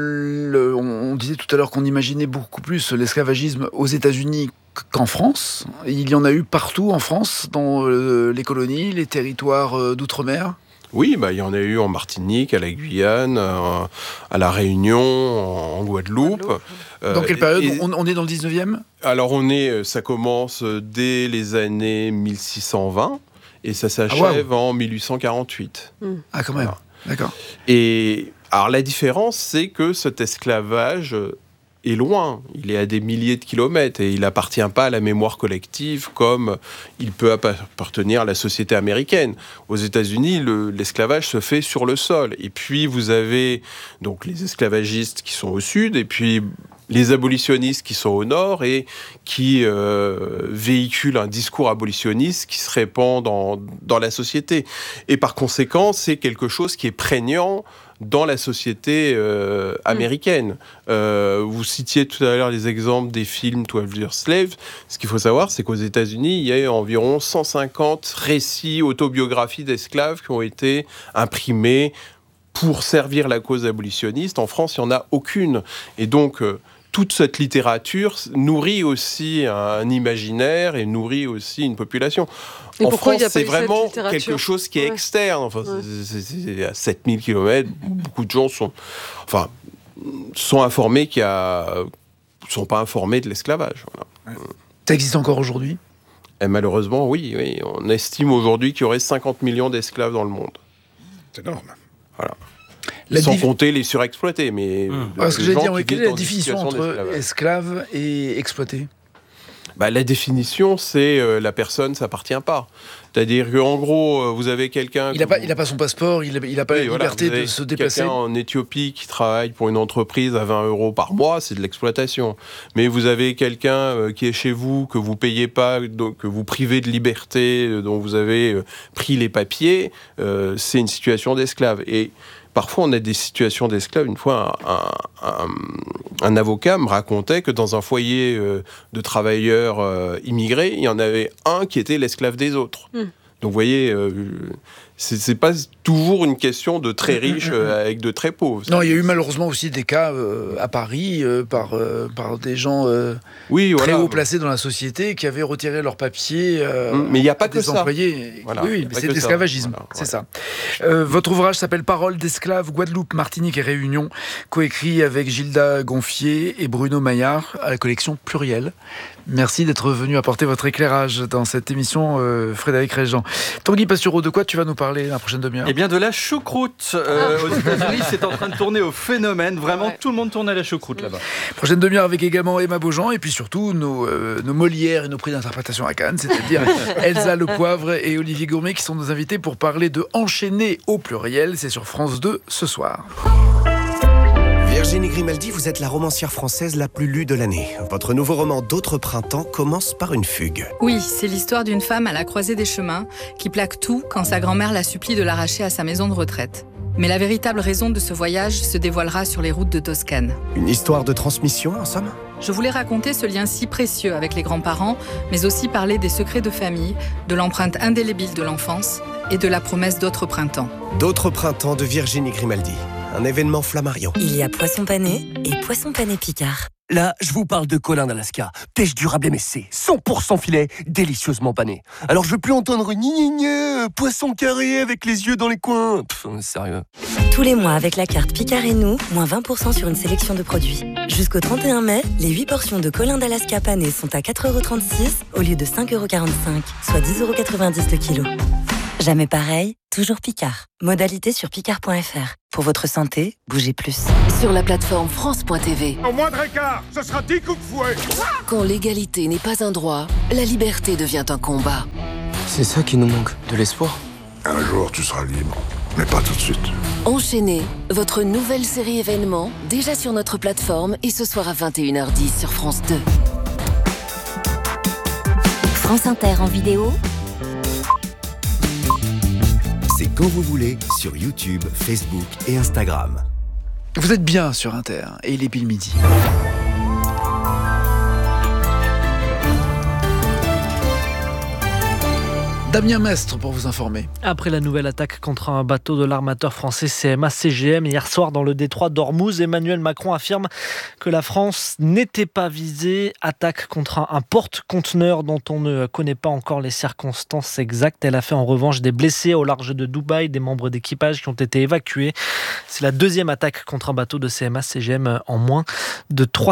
on disait tout à l'heure qu'on imaginait beaucoup plus l'esclavagisme aux États-Unis qu'en France? Il y en a eu partout en France, dans les colonies, les territoires d'outre-mer? Oui, il y en a eu en Martinique, à la Guyane, à la Réunion, en Guadeloupe. Dans quelle période? On est dans le 19e? Alors ça commence dès les années 1620 et ça s'achève en 1848. Ah, quand même. Voilà. D'accord. Et alors la différence, c'est que cet esclavage est loin. Il est à des milliers de kilomètres et il n'appartient pas à la mémoire collective comme il peut appartenir à la société américaine. Aux États-Unis, l'esclavage se fait sur le sol. Et puis vous avez donc les esclavagistes qui sont au sud et puis les abolitionnistes qui sont au nord et qui véhiculent un discours abolitionniste qui se répand dans la société. Et par conséquent, c'est quelque chose qui est prégnant dans la société américaine. Vous citiez tout à l'heure les exemples des films 12 Years Slave. Ce qu'il faut savoir, c'est qu'aux États-Unis, il y a environ 150 récits, autobiographies d'esclaves qui ont été imprimés pour servir la cause abolitionniste. En France, il n'y en a aucune. Et donc, toute cette littérature nourrit aussi un imaginaire et nourrit aussi une population. Et en pourquoi France, il y a pas c'est eu cette vraiment littérature quelque chose qui est externe. Enfin, c'est à 7000 km. Beaucoup de gens sont informés sont pas informés de l'esclavage. Voilà. Ça existe encore aujourd'hui? Et malheureusement, oui. On estime aujourd'hui qu'il y aurait 50 millions d'esclaves dans le monde. C'est énorme. Voilà. Sans compter les surexploités. Mais ce que j'allais dire, quelle est la définition entre esclave et exploité? La définition, c'est la personne ne s'appartient pas. C'est-à-dire qu'en gros, vous avez quelqu'un... Il n'a pas son passeport, il n'a pas la liberté de se déplacer. Quelqu'un en Éthiopie qui travaille pour une entreprise à 20 € par mois, c'est de l'exploitation. Mais vous avez quelqu'un qui est chez vous, que vous ne payez pas, donc, que vous privez de liberté, dont vous avez pris les papiers, c'est une situation d'esclave. Et parfois, on a des situations d'esclaves. Une fois, un avocat me racontait que dans un foyer de travailleurs immigrés, il y en avait un qui était l'esclave des autres. Donc, vous voyez, c'est pas toujours une question de très riches avec de très pauvres. Non, il y a eu malheureusement aussi des cas à Paris par des gens très haut placés dans la société qui avaient retiré leurs papiers mais il n'y a pas que ça. Employés. Voilà, oui, c'est de l'esclavagisme, c'est ça. Votre ouvrage s'appelle Paroles d'esclaves, Guadeloupe, Martinique et Réunion, coécrit avec Gilda Gonfier et Bruno Maillard à la collection Pluriel. Merci d'être venu apporter votre éclairage dans cette émission, Frédéric Régent. Tanguy Pastureau, de quoi tu vas nous parler la prochaine demi-heure? Eh bien, de la choucroute. Aux États-Unis, c'est en train de tourner au phénomène. Vraiment, tout le monde tourne à la choucroute là-bas. Prochaine demi-heure avec également Emma Beaujean et puis surtout nos Molières et nos prix d'interprétation à Cannes, c'est-à-dire Elsa Le Poivre et Olivier Gourmet qui sont nos invités pour parler de Enchaîner au pluriel. C'est sur France 2 ce soir. Virginie Grimaldi, vous êtes la romancière française la plus lue de l'année. Votre nouveau roman D'autres printemps commence par une fugue. Oui, c'est l'histoire d'une femme à la croisée des chemins qui plaque tout quand sa grand-mère la supplie de l'arracher à sa maison de retraite. Mais la véritable raison de ce voyage se dévoilera sur les routes de Toscane. Une histoire de transmission, en somme ? Je voulais raconter ce lien si précieux avec les grands-parents, mais aussi parler des secrets de famille, de l'empreinte indélébile de l'enfance et de la promesse d'autres printemps. D'autres printemps de Virginie Grimaldi. Un événement Flammarion. Il y a poisson pané et poisson pané Picard. Là, je vous parle de Colin d'Alaska. Pêche durable MSC, 100% filet, délicieusement pané. Alors je veux plus entendre poisson carré avec les yeux dans les coins. Sérieux. Tous les mois avec la carte Picard et nous, moins 20% sur une sélection de produits. Jusqu'au 31 mai, les 8 portions de Colin d'Alaska pané sont à 4,36 € au lieu de 5,45 €, soit 10,90 € le kilo. Jamais pareil, toujours Picard. Modalité sur picard.fr. Pour votre santé, bougez plus. Sur la plateforme France.tv. Au moindre écart, ce sera 10 coups de fouet. Quand l'égalité n'est pas un droit, la liberté devient un combat. C'est ça qui nous manque, de l'espoir. Un jour, tu seras libre, mais pas tout de suite. Enchaînez, votre nouvelle série événement, déjà sur notre plateforme et ce soir à 21h10 sur France 2. France Inter en vidéo. C'est quand vous voulez sur YouTube, Facebook et Instagram. Vous êtes bien sur Inter et il est pile midi. Damien Mestre pour vous informer. Après la nouvelle attaque contre un bateau de l'armateur français CMA-CGM hier soir dans le détroit d'Ormuz, Emmanuel Macron affirme que la France n'était pas visée. Attaque contre un porte-conteneur dont on ne connaît pas encore les circonstances exactes. Elle a fait en revanche des blessés au large de Dubaï, des membres d'équipage qui ont été évacués. C'est la deuxième attaque contre un bateau de CMA-CGM en moins de 3